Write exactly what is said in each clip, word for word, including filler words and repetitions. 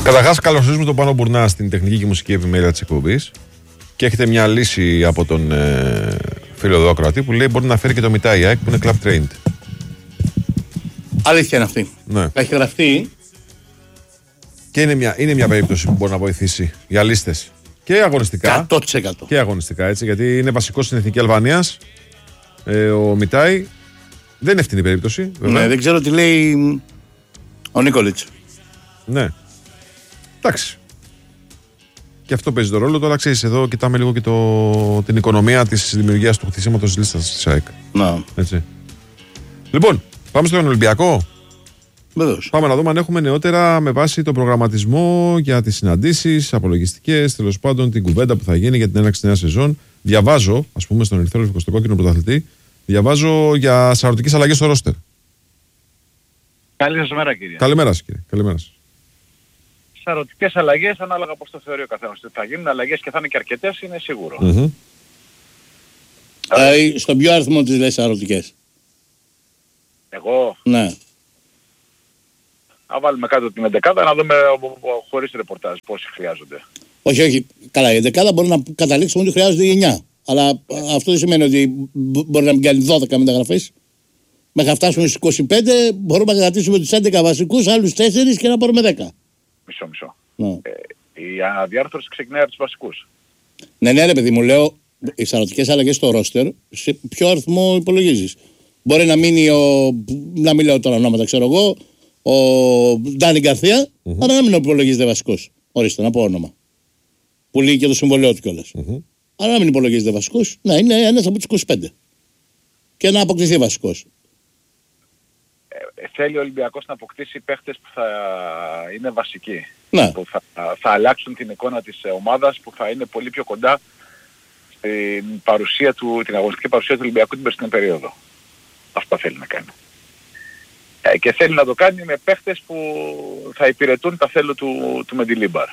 Καταρχάς, καλωσορίζουμε τον Πάνο Μπουρνά στην τεχνική και μουσική επιμέλεια της εκπομπής. Και έχετε μια λύση από τον ε, φίλο εδώ ακροατή που λέει μπορεί να φέρει και το Μιτάι ΑΕΚ που είναι club trained. Αλήθεια είναι αυτή. Ναι. Έχει γραφτεί. Και είναι μια, είναι μια περίπτωση που μπορεί να βοηθήσει για λίστες και αγωνιστικά. εκατό τοις εκατό. Και αγωνιστικά έτσι, γιατί είναι βασικός στην Εθνική Αλβανίας. Ε, ο Μιτάι δεν είναι ευθυνή περίπτωση. Βέβαια. Ναι, δεν ξέρω τι λέει ο Νίκολιτς. Ναι. Εντάξει. Και αυτό παίζει το ρόλο. Τώρα ξέρεις, εδώ κοιτάμε λίγο και το, την οικονομία της δημιουργίας του χτισήματος της λίστας της ΑΕΚ. Να. Έτσι. Λοιπόν, πάμε στον Ολυμπιακό. Βεβαίως. Πάμε να δούμε αν έχουμε νεότερα με βάση τον προγραμματισμό για τις συναντήσεις, απολογιστικές, τέλος πάντων την κουβέντα που θα γίνει για την έναρξη της νέας σεζόν. Διαβάζω, ας πούμε, στον Ερυθρό Λευκό, στο κόκκινο πρωταθλητή, διαβάζω για σαρωτικές αλλαγές στο ρόστερ. Καλή σας μέρα, κύριε. Καλημέρα σας, κύριε. Καλημέρα σας. Σαρωτικές αλλαγές, ανάλογα πώς το θεωρεί ο καθένας. Θα γίνουν αλλαγές και θα είναι και αρκετές, είναι σίγουρο. Mm-hmm. Ε, στον ποιο αριθμό τις λες αρωτικές? Εγώ, Ναι. να βάλουμε κάτω την εντεκάδα να δούμε χωρίς ρεπορτάζ πόσοι χρειάζονται. Όχι, όχι. Καλά, η δεκάδα μπορεί να καταλήξουμε ότι χρειάζονται εννιά. Αλλά ε, αυτό δεν σημαίνει ότι μπορεί να μην κάνει δώδεκα μεταγραφές. Μέχρι να φτάσουμε στους είκοσι πέντε μπορούμε να κρατήσουμε τους έντεκα βασικούς, άλλους τέσσερις και να πάρουμε δέκα. Μισό μισό. Ναι. Ε, η αναδιάρθρωση ξεκινάει από τους βασικούς. Ναι, ναι, ρε παιδί μου, λέω οι σαρωτικές αλλαγές στο ρόστερ, σε ποιο αριθμό υπολογίζεις? Μπορεί να μείνει ο. Να μην λέω τώρα ονόματα, ξέρω εγώ, ο Ντάνι Γκαρθία, mm-hmm. αλλά να μην υπολογίζεται βασικός. Ορίστε, να πω όνομα. Που λύγει και το συμβολαιό του κιόλας. Mm-hmm. Αλλά να μην υπολογίζεται βασικός, να είναι ένας από τους είκοσι πέντε. Και να αποκτηθεί βασικός. Ε, θέλει ο Ολυμπιακός να αποκτήσει παίχτες που θα είναι βασικοί. Ναι. Που θα, θα αλλάξουν την εικόνα της ομάδας, που θα είναι πολύ πιο κοντά στην παρουσία του, την αγωνιστική παρουσία του Ολυμπιακού την περσινή περίοδο. Αυτό θέλει να κάνει. Ε, και θέλει να το κάνει με παίχτες που θα υπηρετούν τα θέλω του, του Μεντιλίμπαρ.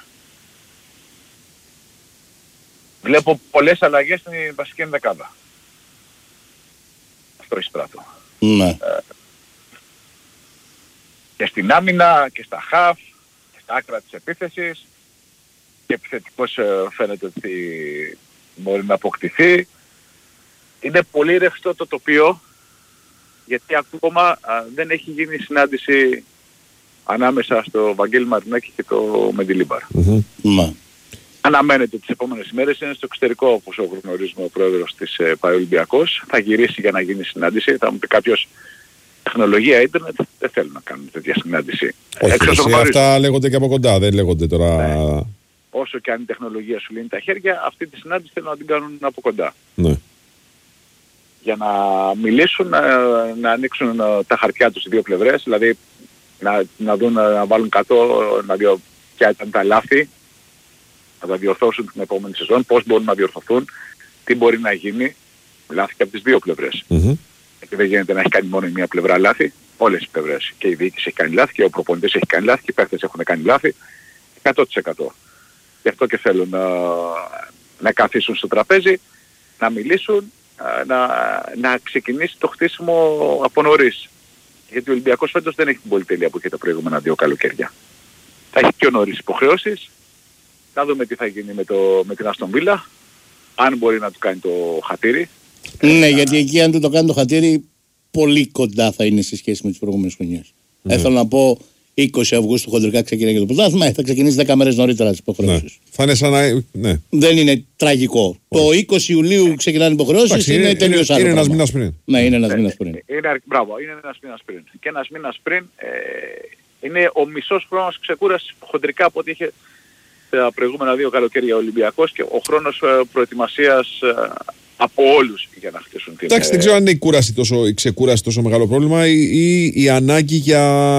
Βλέπω πολλές αλλαγές στην βασική ενδεκάδα. Αυτό εισπράττω. Ναι. Ε, και στην άμυνα και στα χαφ και στα άκρα της επίθεσης και επιθετικός ε, φαίνεται ότι μπορεί να αποκτηθεί. Είναι πολύ ρευστό το τοπίο, γιατί ακόμα α, δεν έχει γίνει συνάντηση ανάμεσα στο Βαγγέλη Μαρινάκη και το Μεντιλίμπαρ. Mm-hmm. Mm-hmm. Αναμένεται τις επόμενες ημέρες, είναι στο εξωτερικό όπως γνωρίζουμε ο πρόεδρος της ε, Παραολυμπιακός. Θα γυρίσει για να γίνει συνάντηση. Θα μου πει κάποιος, τεχνολογία ίντερνετ δεν θέλουν να κάνουν τέτοια συνάντηση. Όχι, εσύ, αυτά λέγονται και από κοντά, δεν λέγονται τώρα. Ναι. Όσο και αν η τεχνολογία σου λύνει τα χέρια, αυτή τη συνάντηση θέλουν να την κάνουν από κοντά. Ναι. Για να μιλήσουν, να, να ανοίξουν τα χαρτιά τους οι δύο πλευρές, δηλαδή να, να δουν, να βάλουν κάτω, να δει ποια ήταν τα λάθη, να τα διορθώσουν την επόμενη σεζόν, πώς μπορούν να διορθωθούν, τι μπορεί να γίνει, λάθη και από τις δύο πλευρές. Mm-hmm. Γιατί δεν γίνεται να έχει κάνει μόνο η μία πλευρά λάθη, όλες οι πλευρές. Και η διοίκηση έχει κάνει λάθη και ο προπονητής έχει κάνει λάθη και οι παίκτες έχουν κάνει λάθη, εκατό τοις εκατό. Γι' αυτό και θέλουν να, να καθίσουν στο τραπέζι, να μιλήσουν, να, να ξεκινήσει το χτίσιμο από νωρίς. Γιατί ο Ολυμπιακός φέτος δεν έχει την πολυτέλεια που είχε τα προηγούμενα δύο καλοκαίρια. Θα έχει πιο νωρίς υποχρεώσεις. Θα δούμε τι θα γίνει με, το, με την Αστον Βίλα, αν μπορεί να του κάνει το χατήρι. Ναι, γιατί εκεί αν του το κάνει το χατήρι, πολύ κοντά θα είναι σε σχέση με τις προηγούμενες χρονιές. Mm. Ε, θέλω να πω, είκοσι Αυγούστου χοντρικά ξεκινάει και το πρωτάθλημα, θα ξεκινήσει δέκα μέρες νωρίτερα τις υποχρεώσεις. Ναι. Θα είναι σαν να... ναι. Δεν είναι τραγικό. Oh. Το είκοσι Ιουλίου ξεκινάνε οι υποχρεώσεις, είναι, είναι τελείως άλλο. Είναι ένας μήνας πριν. Ναι, είναι ένας μήνας πριν. Είναι, μπράβο, είναι ένας μήνας πριν. Και ένας μήνας πριν ε, είναι ο μισός χρόνος ξεκούρασης χοντρικά από ό,τι είχε τα προηγούμενα δύο καλοκαίρια ο Ολυμπιακός και ο χρόνος προετοιμασίας από όλους για να χτίσουν την... Εντάξει, δεν ξέρω αν είναι η, κούραση τόσο, η ξεκούραση τόσο μεγάλο πρόβλημα ή, ή η ανάγκη για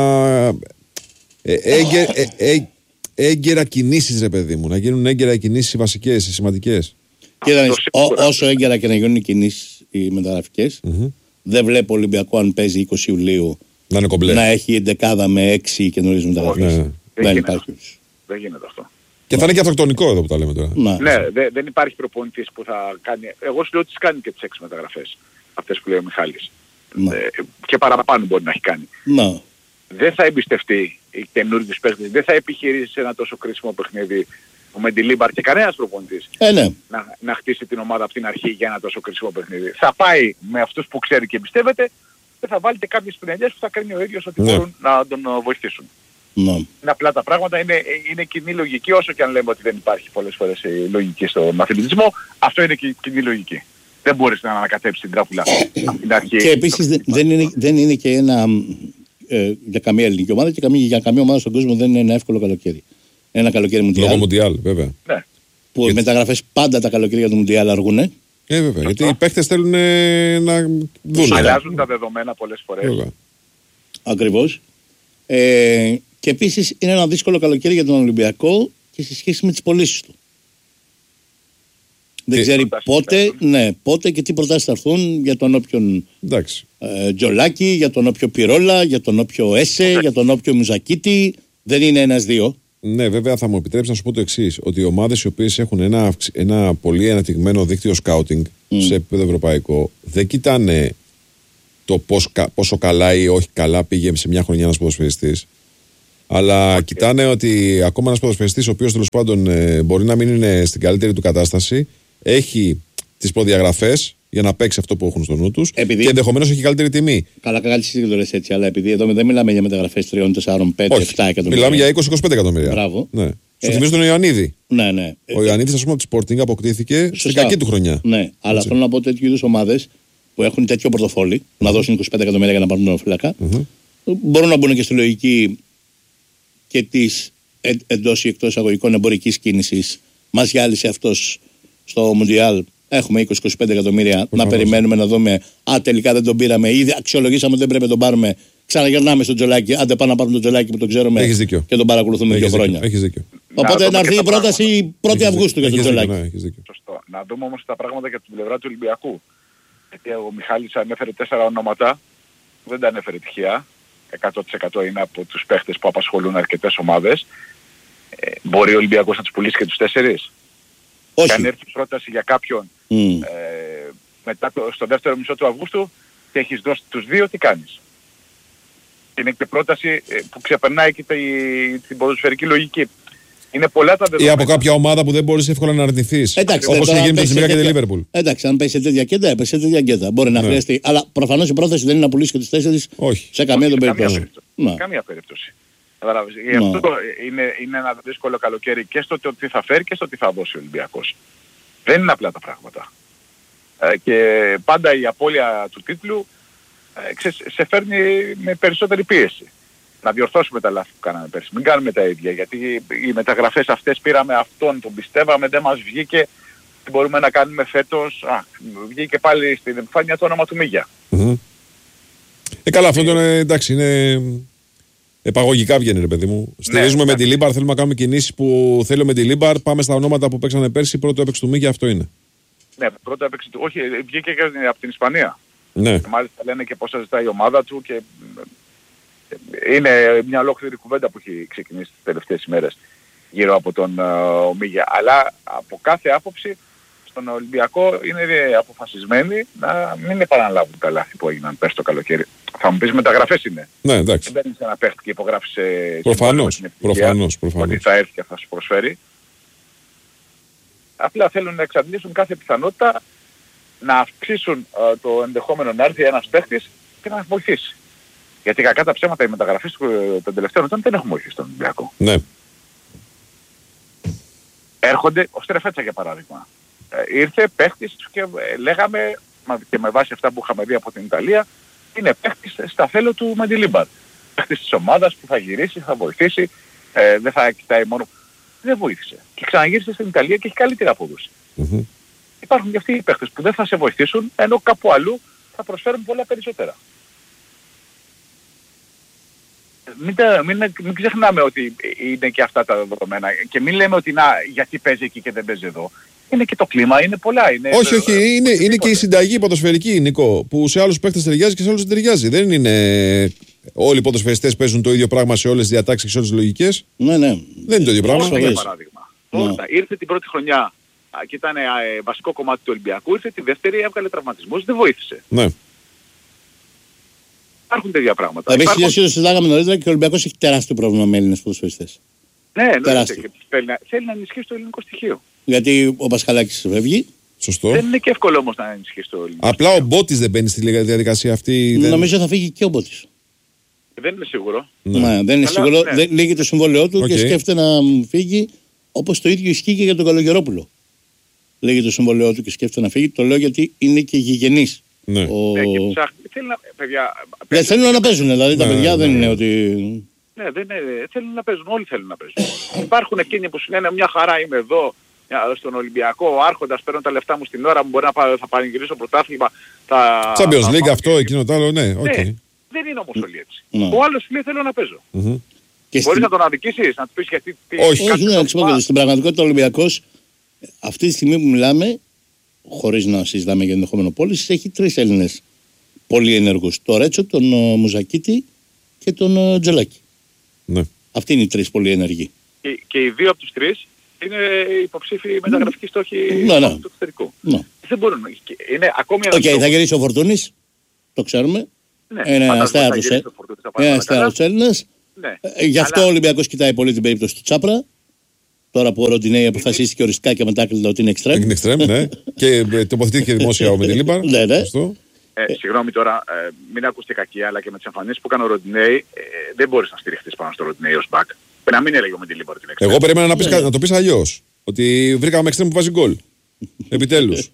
ε, έγκαι, ε, ε, έγκαιρα κινήσεις, ρε παιδί μου. Να γίνουν έγκαιρα κινήσεις οι βασικές, οι σημαντικές. Κοίτα, όσο έγκαιρα και να γίνουν οι κινήσεις οι μεταγραφικές, mm-hmm. δεν βλέπω Ολυμπιακό αν παίζει είκοσι Ιουλίου να, είναι κομπλέ. Να έχει εντεκάδα με έξι καινούριες μεταγραφικές. Ναι, ναι. Δεν, δεν υπάρχει. Δεν γίνεται αυτό. Και θα είναι και αυτοκτονικό εδώ που τα λέμε τώρα. Ναι, ναι δε, δεν υπάρχει προπονητής που θα κάνει... Εγώ σου λέω ότι τις κάνει και τις έξι μεταγραφές. Αυτές που λέει ο Μιχάλης. Ε, και παραπάνω μπορεί να έχει κάνει. Ναι. δεν θα εμπιστευτεί οι καινούργιους παίκτες, δεν θα επιχειρήσει σε ένα τόσο κρίσιμο παιχνίδι ο Μεντιλίμπαρ και κανένας προπονητής ε, ναι. να, να χτίσει την ομάδα από την αρχή για ένα τόσο κρίσιμο παιχνίδι. Θα πάει με αυτούς που ξέρει και εμπιστεύεται και θα βάλετε κάποιες πινελιές που θα κρίνει ο ίδιος ότι ναι. μπορούν να τον βοηθήσουν. Ναι. Είναι απλά τα πράγματα, είναι, είναι κοινή λογική, όσο και αν λέμε ότι δεν υπάρχει πολλές φορές η λογική στον αθλητισμό, αυτό είναι και κοινή λογική. Δεν μπορείς να ανακατέψεις την τράπουλα από την αρχή. Και επίσης δεν, δεν, είναι, δεν είναι και ένα, ε, για καμία ελληνική ομάδα και καμία, για καμία ομάδα στον κόσμο δεν είναι ένα εύκολο καλοκαίρι. Ένα καλοκαίρι Μουντιάλ. Λόγω Μουντιάλ, βέβαια. Ναι. Που οι μεταγραφές πάντα τα καλοκαίρια του Μουντιάλ αργούνε. Ε, βέβαια. Γιατί οι παίχτες θέλουν ε, να δουν. Αλλάζουν τα δεδομένα πολλές φορές. Βέβαια. Ακριβώς. Ε, και επίσης είναι ένα δύσκολο καλοκαίρι για τον Ολυμπιακό και σε σχέση με τις πωλήσεις του. Δεν ξέρει πότε, ναι, πότε και τι προτάσεις θα έρθουν για τον όποιον ε, Τζολάκη, για τον όποιο Πυρόλα, για τον όποιο Έσε, okay. για τον όποιο Μουζακίτη. Δεν είναι ένας-δύο. Ναι, βέβαια θα μου επιτρέψει να σου πω το εξής. Ότι οι ομάδες οι οποίες έχουν ένα, ένα πολύ αναπτυγμένο δίκτυο σκάουτινγκ mm. σε επίπεδο ευρωπαϊκό δεν κοιτάνε το πώς, πόσο καλά ή όχι καλά πήγε σε μια χρονιά ένας ποδοσφαιριστής. Αλλά okay. κοιτάνε ότι ακόμα ένας ποδοσφαιριστής ο οποίος τέλος πάντων ε, μπορεί να μην είναι στην καλύτερη του κατάσταση, έχει τις προδιαγραφές για να παίξει αυτό που έχουν στο νου τους επειδή... και ενδεχομένως έχει καλύτερη τιμή. Καλά, καλά, εσύ δεν το λες έτσι, αλλά επειδή εδώ δεν μιλάμε για μεταγραφές τριών, τεσσάρων, πέντε, επτά εκατομμύρια. Μιλάμε για είκοσι με είκοσι πέντε εκατομμύρια. Μπράβο. Ναι. Σου θυμίζω τον Ιωαννίδη. Ναι, ναι. Ο Ιωαννίδης, ας πούμε, από τη Sporting αποκτήθηκε στην κακή του χρονιά. Ναι, έτσι. Αλλά θέλω να πω τέτοιου είδους ομάδες που έχουν τέτοιο πορτοφόλι, mm-hmm. να δώσουν είκοσι πέντε εκατομμύρια για να πάρουν τον φύλακα, mm-hmm. μπορούν να μπουν και στη λογική και της εντός ή εκτός αγωγικών εμπορικής κίνησης. Μας γυάλισε αυτός στο Μουντιάλ. Έχουμε είκοσι με είκοσι πέντε εκατομμύρια να περιμένουμε να δούμε. Α, τελικά δεν τον πήραμε. Ήδη αξιολογήσαμε ότι δεν πρέπει να τον πάρουμε. Ξαναγυρνάμε στον Τζολάκη. Άντε πάμε να πάρουμε τον Τζολάκη που τον ξέρουμε και τον παρακολουθούμε δύο χρόνια. Έχεις δίκιο. Οπότε να έρθει η πρόταση πρώτη Αυγούστου για τον Τζολάκη. Ναι, σωστό. Να δούμε όμως τα πράγματα για την πλευρά του Ολυμπιακού. Γιατί ο Μιχάλης ανέφερε τέσσερα ονόματα. Δεν τα ανέφερε τυχαία. εκατό τοις εκατό είναι από τους παίχτες που απασχολούν αρκετές ομάδες. Ε, μπορεί ο Ολυμπιακός να τους πουλήσει και τους τέσσερις. Όχι. Και αν έρθει πρόταση για κάποιον mm. ε, μετά το, στο δεύτερο μισό του Αυγούστου και έχεις δώσει τους δύο, τι κάνεις. Είναι και πρόταση ε, που ξεπερνάει και τη, την ποδοσφαιρική λογική. Είναι πολλά τα δεδομένα. Ή από κάποια ομάδα που δεν μπορείς εύκολα να αρνηθείς. Όπως έχει γίνει με τη Ζημία και τη Λίβερπουλ. Εντάξει, αν πέσει σε τέτοια κέντα, έπεσε σε τέτοια κέντα. Μπορεί να ναι. χρειαστεί. Αλλά προφανώς η πρόθεση δεν είναι να πουλήσει και τους τέσσερις σε καμία των περιπτώσεων. Καμία περίπτωση. Γι' αυτό είναι, είναι ένα δύσκολο καλοκαίρι και στο τι θα φέρει και στο τι θα δώσει ο Ολυμπιακός. Δεν είναι απλά τα πράγματα. Ε, και πάντα η απώλεια του τίτλου ε, ξε, σε φέρνει με περισσότερη πίεση. Να διορθώσουμε τα λάθη που κάναμε πέρσι. Μην κάνουμε τα ίδια. Γιατί οι μεταγραφές αυτές πήραμε αυτόν, τον πιστεύαμε, δεν μας βγήκε. Τι μπορούμε να κάνουμε φέτος. Α, βγήκε πάλι στην επιφάνεια το όνομα του Μίγια. Mm-hmm. Ε, καλά, αυτό είναι, εντάξει, είναι... Επαγωγικά βγαίνει, ρε παιδί μου. Στηρίζουμε ναι, με τη Λίμπαρ, θέλουμε να κάνουμε κινήσεις που θέλουμε με τη Λίμπαρ. Πάμε στα ονόματα που παίξανε πέρσι. Πρώτο έπαιξε του Μίγια, αυτό είναι. Ναι, πρώτο έπαιξε του. Όχι, βγήκε και από την Ισπανία. Ναι. Και μάλιστα λένε και πόσα ζητάει η ομάδα του. Και είναι μια ολόκληρη κουβέντα που έχει ξεκινήσει τις τελευταίες ημέρες γύρω από τον uh, Μίγια. Αλλά από κάθε άποψη στον Ολυμπιακό είναι αποφασισμένοι να μην επαναλάβουν τα λάθη που έγιναν πέρσι το καλοκαίρι. Θα μου πεις μεταγραφές είναι. Ναι, εντάξει. Δεν παίρνεις ένα παίχτη και υπογράφεις σε... Προφανώς, προφανώς, προφανώς. Ότι θα έρθει και θα σου προσφέρει. Απλά θέλουν να εξαντλήσουν κάθε πιθανότητα να αυξήσουν uh, το ενδεχόμενο να έρθει ένας παίχτης και να βοηθήσει. Γιατί κακά τα ψέματα οι μεταγραφές των τελευταίων ετών δεν έχουν βοηθήσει τον Ολυμπιακό. Ναι. Έρχονται ο Στρεφέτσα για παράδειγμα. Ε, ήρθε παίχτης και ε, λέγαμε, και με βάση αυτά που είχαμε δει από την Ιταλία, είναι παίχτης στα θέλω του Μεντιλίμπαρ. Παίχτης της ομάδας που θα γυρίσει, θα βοηθήσει, ε, δεν θα κοιτάει μόνο. Δεν βοήθησε. Και ξαναγύρισε στην Ιταλία και έχει καλύτερη απόδοση. Mm-hmm. Υπάρχουν και αυτοί οι παίχτες που δεν θα σε βοηθήσουν, ενώ κάπου αλλού θα προσφέρουν πολλά περισσότερα. Μην, τα, μην, μην ξεχνάμε ότι είναι και αυτά τα δεδομένα και μην λέμε ότι να, γιατί παίζει εκεί και δεν παίζει εδώ. Είναι και το κλίμα, είναι πολλά. Είναι όχι, όχι, είναι, είναι, είναι και η συνταγή ποδοσφαιρική, Νικό, που σε άλλους παίκτες ταιριάζει και σε άλλους δεν ταιριάζει. Δεν είναι όλοι οι ποδοσφαιριστές παίζουν το ίδιο πράγμα σε όλες τις διατάξεις και σε όλες τις λογικές. Ναι, ναι. Δεν είναι το ίδιο πράγμα. Για παράδειγμα. Ναι. Ήρθε την πρώτη χρονιά και ήταν ε, βασικό κομμάτι του Ολυμπιακού, ήρθε τη δεύτερη, έβγαλε τραυματισμούς, δεν βοήθησε. Ναι. Υπάρχουν τέτοια πράγματα. Επίσης, Υπάρχουν... το συζητάγαμε νωρίτερα και ο Ολυμπιακός έχει τεράστιο πρόβλημα με Έλληνες ποδοσφαιριστές. Ναι, ναι, θέλει, να, θέλει να ενισχύσει το ελληνικό στοιχείο. Γιατί ο Πασχαλάκης φεύγει. Σωστό. Δεν είναι και εύκολο όμως να ενισχύσει το ελληνικό. Απλά ο Μπότης δεν μπαίνει στη διαδικασία αυτή. Δεν... Νομίζω θα φύγει και ο Μπότης. Δεν είναι σίγουρο. Ναι. Μα, δεν είναι Αλλά, σίγουρο. ναι. Δεν, λύγει το συμβόλαιό του okay. και σκέφτεται να φύγει, όπως το ίδιο ισχύει και για τον Καλογερόπουλο. Λέγει το συμβόλαιό του και σκέφτεται να φύγει. Το λέω γιατί είναι και γηγενής. Ναι. Ο... Ναι, και ψάχνει. Θέλει να... Παιδιά, δεν θέλουν να παίζουν, δηλαδή ναι, τα παιδιά ναι, δεν ναι. είναι ότι... Ναι, δεν είναι, θέλουν να παίζουν, όλοι θέλουν να παίζουν. Υπάρχουν εκείνοι που σου λένε μια χαρά είμαι εδώ, στον Ολυμπιακό, ο Άρχοντας, παίρνω τα λεφτά μου στην ώρα μου, μπορεί να πάω, θα πανηγυρίσω πρωτάθλημα. Θα... Champions League αυτό, εκείνο το άλλο, ναι, okay. ναι. Δεν είναι όμως όλοι έτσι. Ναι. Ο άλλος λέει θέλω να παίζω. Mm-hmm. Μπορείς στην... να τον αδικήσεις, να του πεις γιατί... Όχι, όχι, ναι, εξυπώ, στην πραγματικότητα ο Ολυμπιακός αυτή τη στιγμή που μιλάμε, χωρίς να συζητάμε για ενδεχόμενο πώληση, έχει τρεις Έλληνες πολύ ενεργούς. Το Ρέτσο, τον uh, Μουζακίτη και τον uh, Τζελάκη. Ναι. Αυτοί είναι οι τρεις πολύ ενεργοί. Και, και οι δύο από τους τρεις είναι υποψήφοι μεταγραφικοί στόχοι ναι, ναι. του εξωτερικού. Ναι. Δεν μπορούν. Είναι ακόμη ένα. Οκ, okay, θα γυρίσει ο Φορτούνης, το ξέρουμε. Ναι, είναι αστέατος Έλληνας. Ναι. Γι' αυτό αλλά... ο Ολυμπιακός κοιτάει πολύ την περίπτωση του Τσάπρα. Τώρα που ο Ροντινέη αποφασίστηκε οριστικά και μετάκλεινε ότι είναι εξτρέμ. Είναι εξτρέμ, ναι. Και τοποθετήθηκε δημόσια ο Μεντιλίμπαρ. Ναι, ναι. Ε, συγγνώμη τώρα, ε, μην ακούστε κακία, αλλά και με τις εμφανίσεις που έκανε ο Ροντινέη, ε, δεν μπορείς να στηριχτείς πάνω στο Ροντινέη ως back. Να μην έλεγε ο Μεντιλίμπαρ την εξτρέμ. Εγώ περίμενα να, πεις, να το πεις αλλιώς. Ότι βρήκαμε εξτρέμ που βάζει γκολ. Επιτέλους.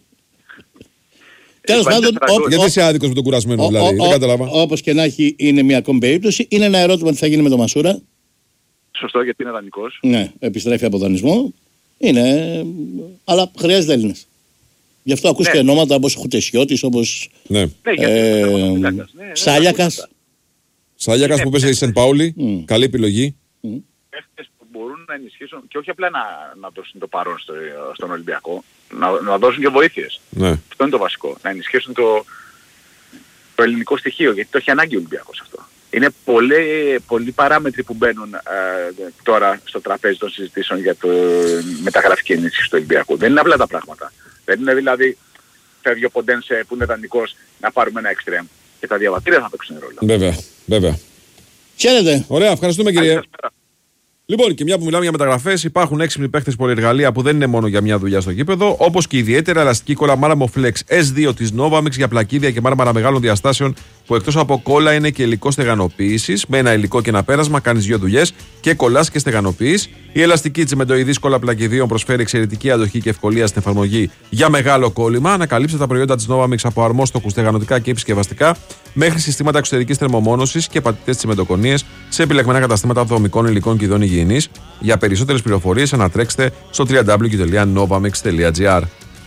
Τέλος πάντων, γιατί είσαι άδικος με τον κουρασμένο, δηλαδή. Δεν κατάλαβα. Όπως και να έχει, είναι μια ακόμη περίπτωση. Είναι ένα ερώτημα τι θα γίνει με τον Μασούρα. Σωστό, γιατί είναι δανεικός. Ναι, επιστρέφει από δανεισμό. Είναι, αλλά χρειάζεται Έλληνες. Γι' αυτό ακούστηκε ναι. ονόματα όπως Χουτεσιώτης, όπως ναι. ε, Σάλιακας. Σάλιακας που πέσε η Σεν Πάουλη. Mm. Καλή επιλογή. Mm. Που μπορούν να ενισχύσουν και όχι απλά να, να δώσουν το παρόν στο, στον Ολυμπιακό, να, να δώσουν και βοήθειες. Ναι. Αυτό είναι το βασικό. Να ενισχύσουν το, το ελληνικό στοιχείο, γιατί το έχει ανάγκη ο Ολυμπιακός αυτό. Είναι πολλοί, πολλοί παράμετροι που μπαίνουν ε, τώρα στο τραπέζι των συζητήσεων για το μεταγραφική ενίσχυση του Ολυμπιακού. Δεν είναι απλά τα πράγματα. Δεν είναι δηλαδή φεύγει ο Ποντένσε που είναι δανεικός να πάρουμε ένα εξτρέμ. Και τα διαβατήρια θα παίξουν ρόλο. Βέβαια, βέβαια. Χαίρετε. Ωραία, ευχαριστούμε κύριε. Λοιπόν, και μια που μιλάμε για μεταγραφές, υπάρχουν έξυπνοι παίχτες πολυεργαλεία που δεν είναι μόνο για μια δουλειά στο γήπεδο, όπως και η ιδιαίτερα ελαστική κόλλα Maramo Flex ες δύο της Novamix για πλακίδια και μάρμαρα μεγάλων διαστάσεων, που εκτός από κόλλα είναι και υλικό στεγανοποίησης. Με ένα υλικό και ένα πέρασμα κάνεις δύο δουλειές, και κολλάς και στεγανοποιείς. Η ελαστική τσιμεντοειδής κόλλα πλακιδίων προσφέρει εξαιρετική αντοχή και ευκολία στην εφαρμογή για μεγάλο κόλλημα. Ανακαλύψτε τα προϊόντα της Novamix από αρμόστοκους στεγανοτικά και επισκευαστικά μέχρι συστήματα εξωτερικής θερμομόνωσης και πατητές τσιμεντοκονίες σε επιλεγμένα καταστήματα δομικών υλικών και ειδών υγιεινής. Για περισσότερες πληροφορίες ανατρέξτε στο double-u double-u double-u τελεία novamix τελεία gr.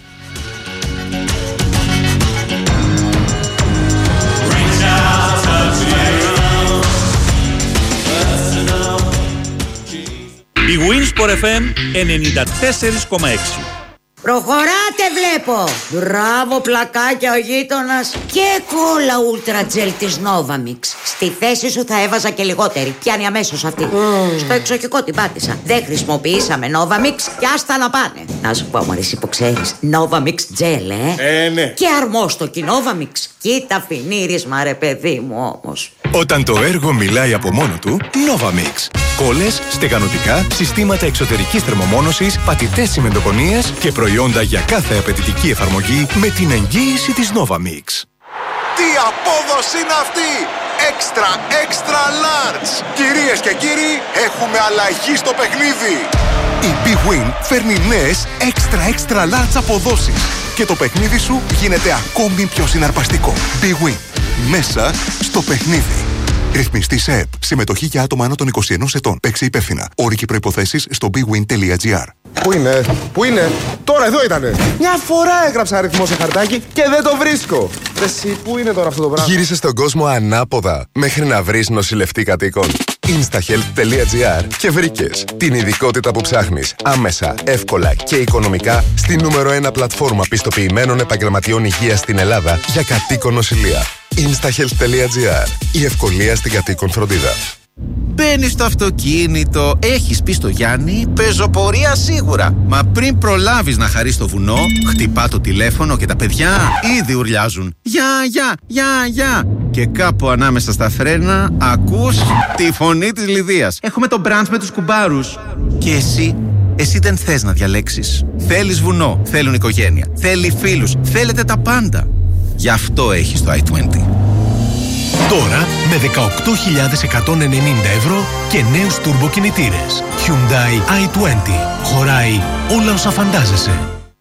Η Winsport εφ εμ ενενήντα τέσσερα κόμμα έξι. Προχωράτε βλέπω. Μπράβο πλακάκια ο γείτονας. Και κόλλα Ultra Gel της Novamix. Στη θέση σου θα έβαζα και λιγότερη. Πιάνει αμέσως αυτή. Mm. Στο εξοχικό την πάτησα. Δεν χρησιμοποιήσαμε Novamix και άστα να πάνε. Να σου πω μωρή που ξέρεις, Novamix Gel ε. Ε ναι. Και αρμόστοκι Novamix. Κοίτα φινίρισμα ρε παιδί μου όμως. Όταν το έργο μιλάει από μόνο του, Novamix. Κόλλες, στεγανοτικά, συστήματα εξωτερικής θερμομόνωσης, πατητές τσιμεντοκονίες και προϊόντα για κάθε απαιτητική εφαρμογή με την εγγύηση της Novamix. Τι απόδοση είναι αυτή! Extra, extra large! Κυρίες και κύριοι, έχουμε αλλαγή στο παιχνίδι! Η Big Win φέρνει νέες extra, extra large αποδόσεις και το παιχνίδι σου γίνεται ακόμη πιο συναρπαστικό. Big Win. Μέσα στο παιχνίδι. Ρυθμιστή σε ΕΠ. Συμμετοχή για άτομα άνω των είκοσι ενός ετών. Παίξε υπεύθυνα. Όροι και προϋποθέσεις στο big win τελεία gr. Πού είναι, πού είναι, τώρα εδώ ήτανε. Μια φορά έγραψα αριθμό σε χαρτάκι και δεν το βρίσκω. Εσύ, πού είναι τώρα αυτό το πράγμα. Γύρισε στον κόσμο ανάποδα μέχρι να βρεις νοσηλευτή κατοίκων. instahealth τελεία gr και βρήκες την ειδικότητα που ψάχνεις άμεσα, εύκολα και οικονομικά στη νούμερο ένα πλατφόρμα πιστοποιημένων επαγγελματιών υγείας στην Ελλάδα για κατοίκον νοσηλεία. instahealth τελεία gr. Η ευκολία στην κατοίκον φροντίδα. Μπαίνεις στο αυτοκίνητο, έχεις πει στο Γιάννη, πεζοπορία σίγουρα. Μα πριν προλάβεις να χαρείς το βουνό, χτυπά το τηλέφωνο και τα παιδιά ήδη ουρλιάζουν. Γεια, γεια, γεια, γεια. Και κάπου ανάμεσα στα φρένα ακούς τη φωνή της Λιδίας. Έχουμε το μπραντς με τους κουμπάρους. Και εσύ, εσύ δεν θες να διαλέξεις. Θέλεις βουνό, θέλουν οικογένεια, θέλει φίλους, θέλετε τα πάντα. Γι' αυτό έχεις το άι είκοσι. Τώρα με δεκαοκτώ χιλιάδες εκατόν ενενήντα ευρώ και νέους τουρμποκινητήρες. Hyundai άι είκοσι. Χωράει όλα όσα φαντάζεσαι.